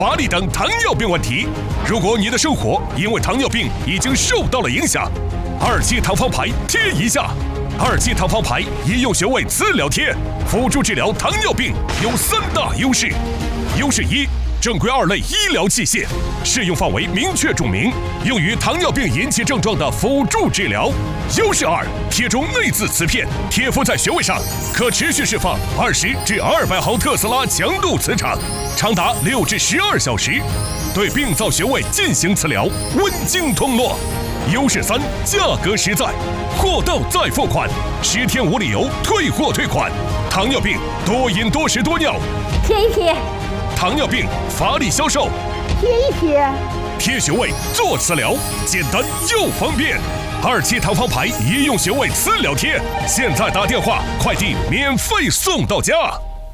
乏力等糖尿病问题。如果你的生活因为糖尿病已经受到了影响，2期糖方牌贴一下。2期糖方牌医用穴位磁疗贴，辅助治疗糖尿病有3大优势。优势1，正规2类医疗器械，适用范围明确注明，用于糖尿病引起症状的辅助治疗。优势2，贴中内眦磁片，贴敷在穴位上，可持续释放20至200毫特斯拉强度磁场，长达6至12小时，对病灶穴位进行磁疗，温经通络。优势3，价格实在，货到再付款，10天无理由退货退款。糖尿病多饮多食多尿， 贴一贴。 糖尿病乏力消瘦， 贴一贴。 贴穴位做磁疗，简单又方便。2期糖方牌医用穴位磁疗贴，现在打电话，快递免费送到家。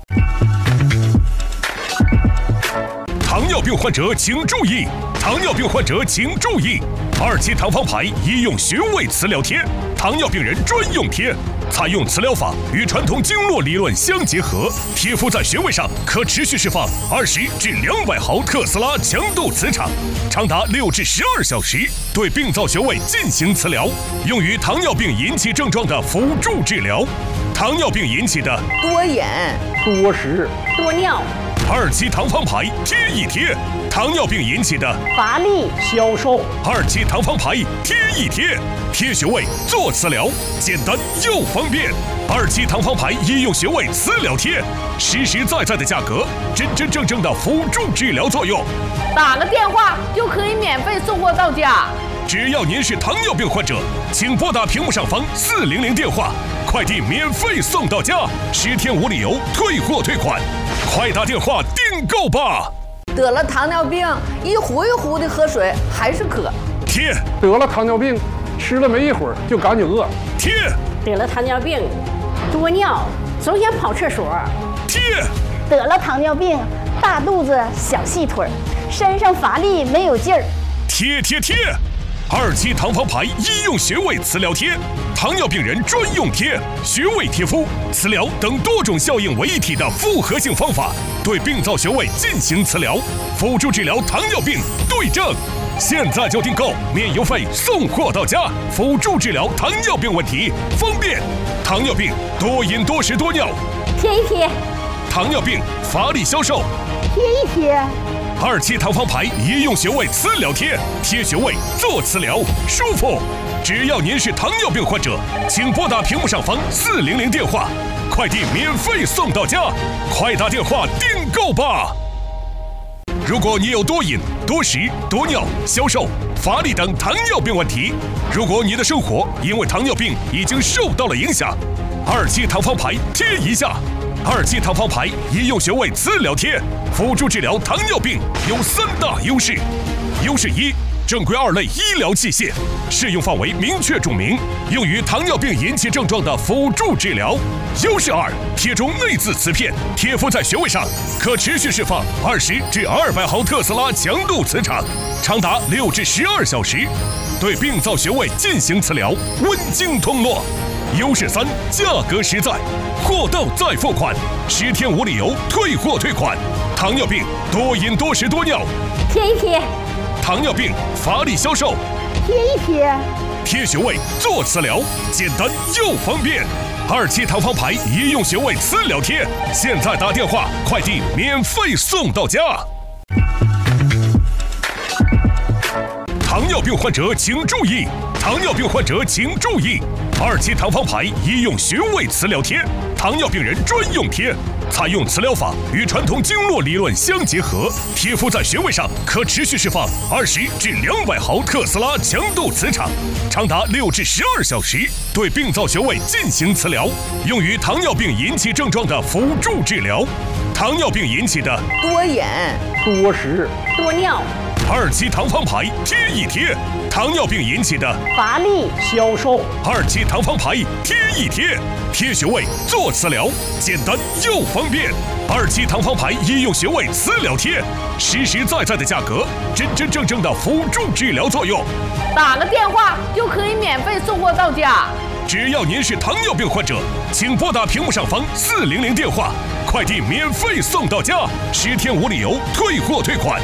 糖尿病患者请注意！糖尿病患者请注意！2期糖方牌医用穴位磁疗贴，糖尿病人专用贴，采用磁疗法与传统经络理论相结合，贴敷在穴位上，可持续释放20至200毫特斯拉强度磁场，长达6至12小时，对病灶穴位进行磁疗，用于糖尿病引起症状的辅助治疗。糖尿病引起的多饮、 多食、 多尿。 2期糖方牌贴一贴，糖尿病引起的乏力、 消瘦。 2期糖方牌贴一贴，贴穴位做磁疗，简单又方便。2期糖方牌医用穴位磁疗贴，实实在在的价格，真真正正的辅助治疗作用。 打个电话就可以免费送货到家。 只要您是糖尿病患者，请拨打屏幕上方400电话，快递免费送到家，10天无理由退货退款，快打电话订购吧！ 得了糖尿病，一壶一壶的喝水还是渴。 贴。 得了糖尿病，吃了没一会儿就感觉饿。 贴。 得了糖尿病，多尿，总想跑厕所。 贴。 得了糖尿病，大肚子小细腿，身上乏力没有劲儿。 贴贴贴！2期糖方牌医用穴位磁疗贴，糖尿病人专用贴，穴位贴敷、磁疗等多种效应为一体的复合性方法，对病灶穴位进行磁疗，辅助治疗糖尿病对症。现在就订购，免邮费送货到家，辅助治疗糖尿病问题，方便。糖尿病多饮多食多尿， 贴一贴。 糖尿病乏力消瘦， 贴一贴。 2期糖方牌医用穴位磁疗贴，贴穴位做磁疗，舒服。只要您是糖尿病患者，请拨打屏幕上方400电话，快递免费送到家，快打电话订购吧！如果你有多饮、多食、多尿、消瘦、乏力等糖尿病问题，如果你的生活因为糖尿病已经受到了影响，2期糖方牌贴一下。2期糖方牌医用穴位磁疗贴，辅助治疗糖尿病有3大优势。优势1，正规2类医疗器械，适用范围明确注明，用于糖尿病引起症状的辅助治疗。优势2，贴中内眦磁片，贴敷在穴位上，可持续释放20至200毫特斯拉强度磁场，长达6至12小时，对病灶穴位进行磁疗，温经通络。优势3，价格实在，货到再付款，10天无理由退货退款。糖尿病多饮多食多尿， 贴一贴。 糖尿病乏力消瘦， 贴一贴。 贴穴位做磁疗，简单又方便。2期糖方牌医用穴位磁疗贴，现在打电话，快递免费送到家。糖尿病患者请注意！糖尿病患者请注意！2期糖方牌医用穴位磁疗贴，糖尿病人专用贴，采用磁疗法与传统经络理论相结合，贴敷在穴位上，可持续释放20至200毫特斯拉强度磁场，长达6至12小时，对病灶穴位进行磁疗，用于糖尿病引起症状的辅助治疗。糖尿病引起的多饮、 多食、 多尿。 2期糖方牌贴一贴，糖尿病引起的乏力、 消瘦。 2期糖方牌贴一贴，贴穴位做磁疗，简单又方便。2期糖方牌医用穴位磁疗贴，实实在在的价格，真真正正的辅助治疗作用。 打个电话就可以免费送货到家。 只要您是糖尿病患者，请拨打屏幕上方400电话，快递免费送到家，10天无理由退货退款，